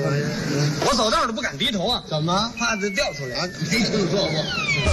过？我走道都不敢低头啊， 怎么？ 怕它掉出来啊？没听说过。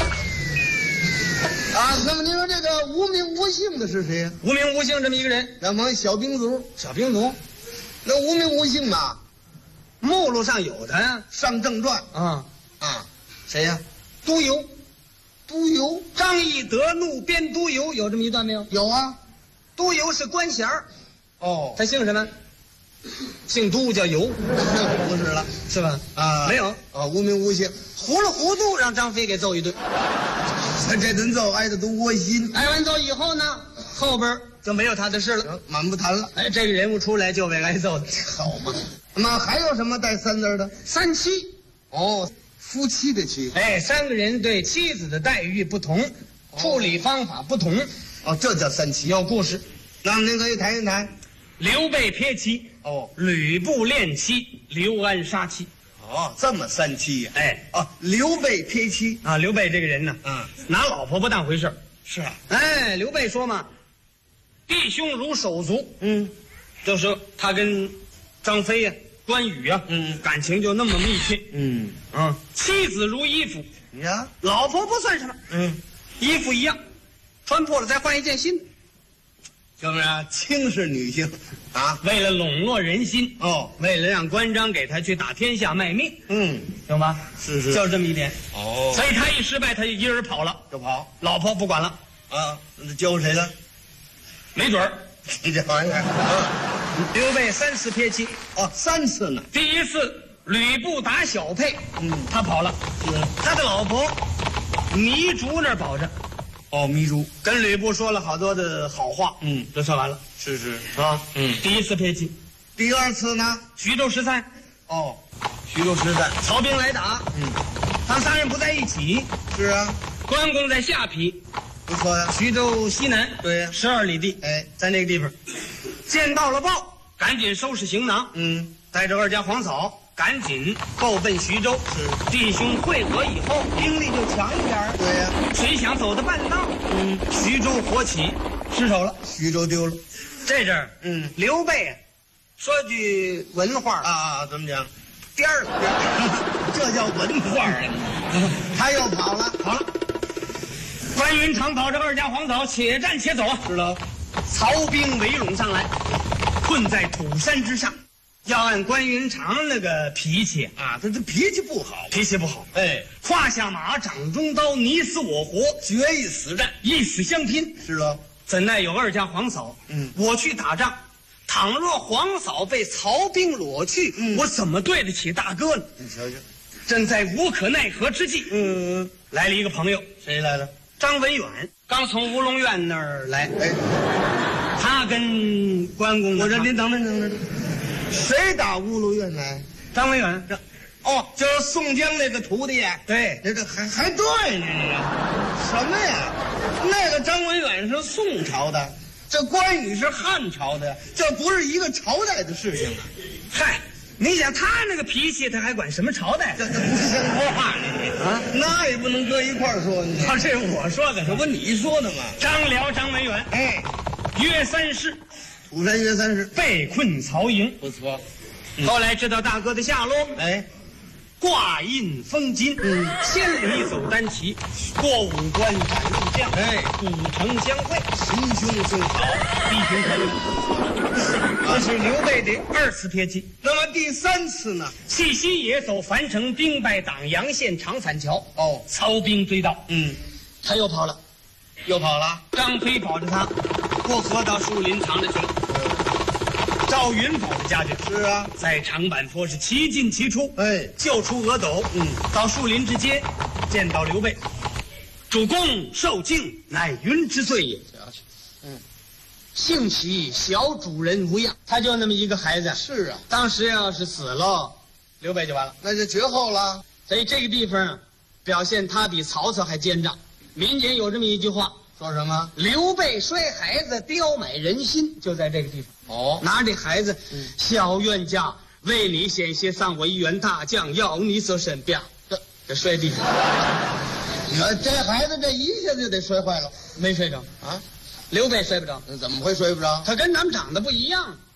啊，那么您说这个无名无姓的是谁呀？ 无名无姓这么一个人， 那么小兵卒， 小兵卒， 那无名无姓嘛， 目录上有他呀。 上正传啊， 谁呀？ 督邮， 督邮， 张翼德怒鞭督邮，有这么一段没有？ 有啊。 督邮是官衔儿， 哦， 他姓什么？姓都叫邮， 不是了， 是吧？ 啊， 没有啊，无名无姓， 糊里糊涂让张飞给揍一顿。 这顿揍挨得都窝心。 挨完揍以后呢，后边就没有他的事了， 满不谈了。 哎，这个人物出来就被挨揍的， 好嘛。那么还有什么带三字的？ 三妻。 哦，夫妻的妻。 哎，三个人对妻子的待遇不同，处理方法不同。 哦，这叫三妻。 有故事。 那么您可以谈一谈。 刘备撇妻，吕布恋妻，刘安杀妻。 哦，这么三妻呀？ 哎， 刘备撇妻啊，刘备这个人呢，拿老婆不当回事儿。 是啊。 哎，刘备说嘛，弟兄如手足。就是他跟张飞呀、关羽呀，感情就那么密切。妻子如衣服。 呀， 老婆不算什么。衣服一样，穿破了再换一件新的。 哥们儿啊，轻视女性啊， 为了笼络人心，为了让关张给他去打天下卖命，懂吧？ 是， 就这么一点。 哦， 所以他一失败，他就一人跑了， 就跑， 老婆不管了啊，那交谁了？ 没准儿。 你这玩意儿， 刘备3次撇妻， 3次呢。 第一次吕布打小沛，他跑了，他的老婆糜竺那儿保着。 糜竺跟吕布说了好多的好话，就说完了。 是啊，第一次撇妻。 第二次呢？ 徐州失散。 徐州失散， 曹兵来打，他们3人不在一起。 是啊， 关公在下邳， 不错呀。 徐州西南， 对呀 ，12里地。 哎， 在那个地方，见到了豹，赶紧收拾行囊，带着2家黄嫂，赶紧够奔徐州。 是， 弟兄会合以后，兵力就强一点。 对呀， 谁想走到半道，徐州火起，失守了， 徐州丢了。 这阵儿，刘备啊，说句文话啊，怎么讲？ 颠儿了， 这叫文化啊！他又跑了。 关云长保着2家黄嫂，且战且走啊！ 知道， 曹兵围拢上来，困在土山之上。要按关云长那个脾气啊，他这脾气不好， 哎，胯下马，掌中刀，你死我活， 决一死战， 一死相拼。 是了， 怎奈有2家黄嫂，我去打仗，倘若黄嫂被曹兵裸去，我怎么对得起大哥呢？ 你瞧瞧， 正在无可奈何之际，来了一个朋友， 谁来了？ 张文远，刚从乌龙院那儿来。 哎， 他跟关公， 我说您等着，谁打乌龙院来？ 张文远， 就是宋江那个徒弟呀。 对， 这个还对呢，这个什么呀？那个张文远是宋朝的，这关羽是汉朝的，这不是一个朝代的事情啊。 嗨，你想他那个脾气，他还管什么朝代？ 这不像说话呢啊！那也不能搁一块儿说。 这是我说的， 这不你说的吗？ 张辽、张文远，约3世， 土山约3世， 被困曹营， 不错。 后来知道大哥的下落，挂印封金，千里走单骑，过5关斩入将，古城相会， 行凶送曹， 地平可论。这是刘备的2次撇妻。 那么第3次呢？ 弃西野走樊城，兵败党阳县长反桥。曹兵追到，他又跑了。张飞保着他，过河到树林藏着去了。赵云保着家去。 是啊， 在长坂坡是其进其出，救出阿斗。到树林之间，见到刘备，主公受敬，乃云之罪也。幸其小主人无恙，他就那么一个孩子。 是啊， 当时要是死了，刘备就完了， 那就绝后了。 所以这个地方表现他比曹操还奸诈。民间有这么一句话， 说什么？ 刘备摔孩子，刁买人心，就在这个地方。拿这孩子，小冤家，为你险些丧我一员大将，要你则身边，这摔地上。 你看这孩子这一下就得摔坏了， 没摔着啊？刘备摔不着， 怎么会摔不着？ 他跟咱们长得不一样。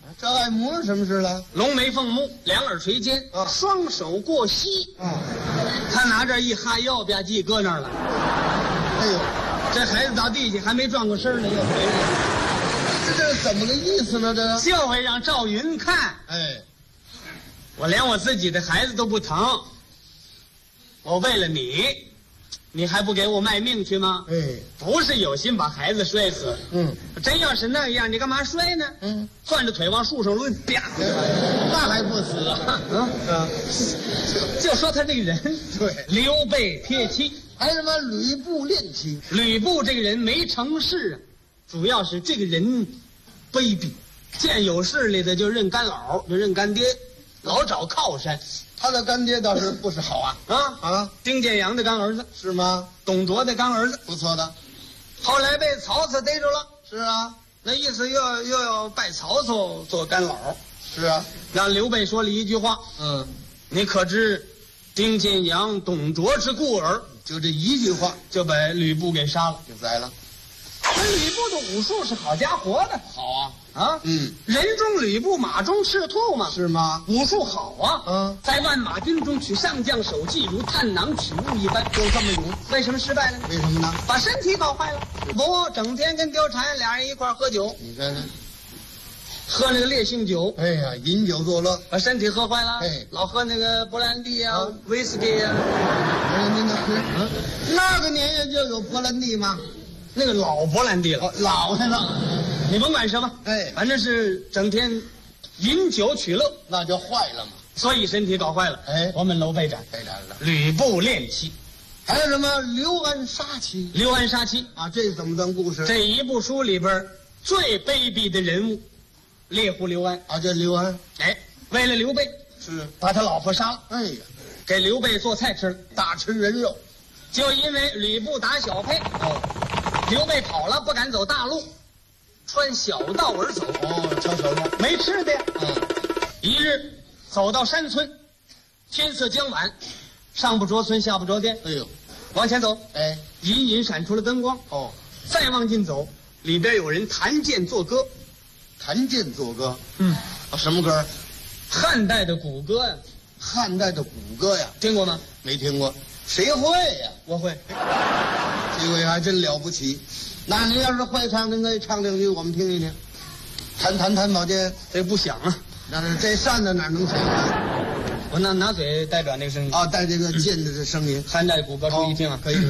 这爱模什么事了？ 龙眉凤目，两耳垂肩，双手过膝。他拿这一哈腰吧唧搁那儿了。 哎呦， 这孩子到地下还没转过身呢，又回来。 这怎么个意思呢？这就会让赵云看。 哎， 我连我自己的孩子都不疼，我为了你，你还不给我卖命去吗？ 哎， 不是有心把孩子摔死。真要是那样，你干嘛摔呢？攥着腿往树上抡，啪， 那还不死啊？ 就说他这个人， 对， 刘备撇妻， 还什么吕布恋妻？ 吕布这个人没成事啊，主要是这个人卑鄙，见有势力的就认干老，就认干爹，老找靠山。 他的干爹倒是不少啊！ 丁建阳的干儿子是吗？ 董卓的干儿子， 不错的。 后来被曹操逮着了。 是啊， 那意思又要拜曹操做干老。 是啊， 让刘备说了一句话：你可知丁建阳、董卓之故耳？ 就这一句话， 就把吕布给杀了， 就宰了。 那吕布的武术是好家伙的， 好人中吕布，马中赤兔嘛， 是吗？ 武术好啊，在万马军中取上将首级，如探囊取物一般，就这么勇。为什么失败了？ 为什么呢？ 把身体搞坏了。不，整天跟貂蝉俩人一块喝酒， 你看看， 喝那个烈性酒， 哎呀，饮酒作乐， 把身体喝坏了。 哎， 老喝那个勃兰地啊，威士忌啊。 那个年月就有勃兰地吗？ 那个老勃兰地了， 老的了。 你甭管什么， 哎， 反正是整天饮酒取乐， 那就坏了嘛。 所以身体搞坏了。 哎， 我们楼被斩， 被斩了。 吕布恋妻， 还有什么刘安杀妻？ 刘安杀妻啊，这怎么段故事？ 这一部书里边最卑鄙的人物，猎户刘安啊，这刘安， 哎，为了刘备是把他老婆杀了。 哎呀， 给刘备做菜吃了， 大吃人肉。 就因为吕布打小沛，刘备跑了，不敢走大路，穿小道而走。 瞧瞧了， 没吃的呀。一日走到山村，天色将晚，上不着村，下不着店。 哎呦， 往前走， 哎， 隐隐闪出了灯光。再往近走，里边有人弹剑作歌。 弹剑作歌？什么歌？ 汉代的古歌呀。 汉代的古歌呀， 听过吗？ 没听过。谁会呀？ 我会。 这位还真了不起。那你要是会唱，您可以唱两句，我们听一听。弹宝剑， 这不响啊。 那是这扇子哪能响啊？ 我拿嘴代表那个声音。 带这个剑的这声音。 汉代古歌，注意听啊。 可以。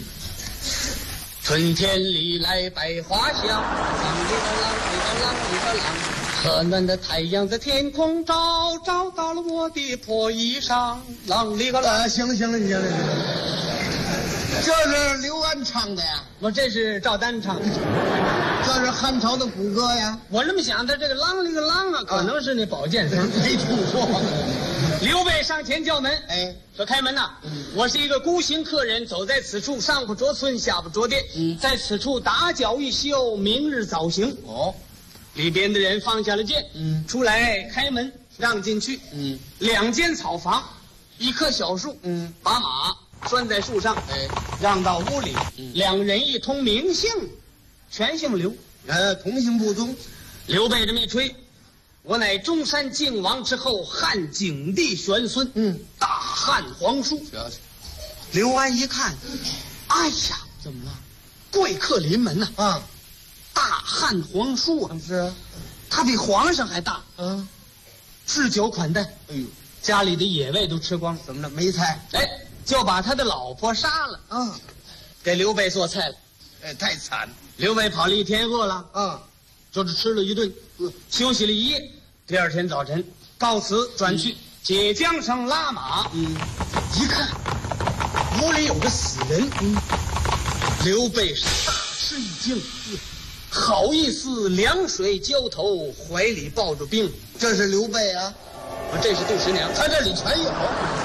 春天里来百花香，啷里个啷，和暖的太阳在天空照到了我的破衣裳，啷里个啷。 行了，你行了。这是刘安唱的呀？ 我这是赵丹唱的。 这是汉朝的古歌呀？ 我这么想，他这个啷里个啷啊，可能是那宝剑声。 没听说。 刘备上前叫门， 哎， 说开门呐！我是一个孤行客人，走在此处，上不着村，下不着店，在此处打搅一宿，明日早行。里边的人放下了剑，出来开门让进去。两间草房，一棵小树，把马拴在树上，让到屋里。两人一通名姓，全姓刘， 同姓不宗。 刘备这么一吹，我乃中山靖王之后汉景帝玄孙，大汉皇叔。刘安一看，哎呀， 怎么了？ 贵客临门呐！大汉皇叔啊， 是啊， 他比皇上还大。置酒款待， 哎呦， 家里的野味都吃光了。 怎么了？没菜？ 就把他的老婆杀了。给刘备做菜了。 太惨。 刘备跑了一天，饿了。就是吃了一顿，休息了一夜。第二天早晨，告辞转去解缰绳拉马。一看屋里有个死人。刘备是大吃一惊，好意思凉水浇头，怀里抱着冰。 这是刘备啊？ 这是杜十娘， 他这里全有。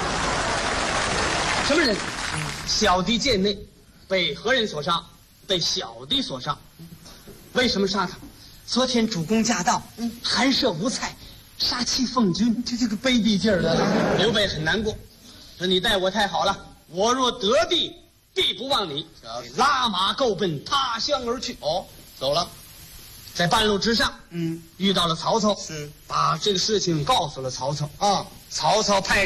什么人？小弟贱内，被何人所杀？被小弟所杀。为什么杀他？昨天主公驾到，寒舍无菜，杀气奉君，这个卑鄙劲儿的。刘备很难过，说你待我太好了，我若得地，必不忘你。拉马够奔他乡而去。 走了。 在半路之上，遇到了曹操， 是把这个事情告诉了曹操啊。 曹操派